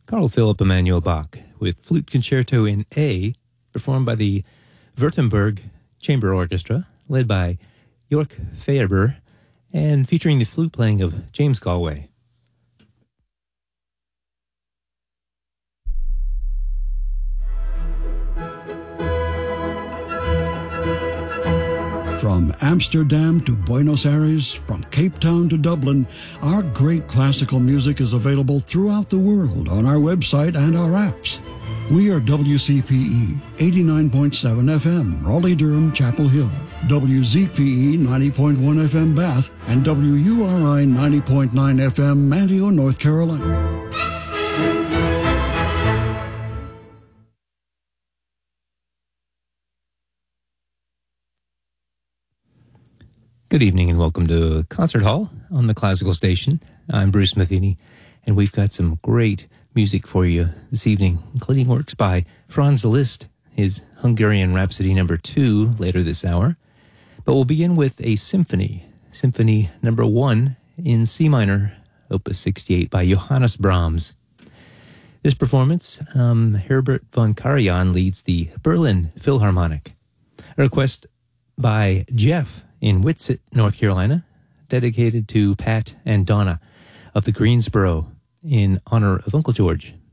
Carl Philipp Emanuel Bach with Flute Concerto in A, performed by the Württemberg Chamber Orchestra, led by Jörg Faerber, and featuring the flute playing of James Galway. From Amsterdam to Buenos Aires, from Cape Town to Dublin, our great classical music is available throughout the world on our website and our apps. We are WCPE 89.7 FM, Raleigh-Durham, Chapel Hill, WZPE 90.1 FM, Bath, and WURI 90.9 FM, Manteo, North Carolina. Good evening and welcome to Concert Hall on the Classical Station. I'm Bruce Matheny, and we've got some great music for you this evening, including works by Franz Liszt, his Hungarian Rhapsody No. 2 later this hour. But we'll begin with a symphony, Symphony No. 1 in C minor, Opus 68 by Johannes Brahms. This performance, Herbert von Karajan leads the Berlin Philharmonic. A request by Jeff in Whitsett, North Carolina, dedicated to Pat and Donna of the Greensboro in honor of Uncle George.